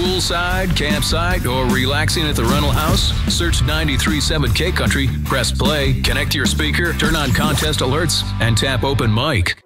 Poolside, campsite, or relaxing at the rental house? Search 93.7 K Country, press play, connect to your speaker, turn on contest alerts, and tap open mic.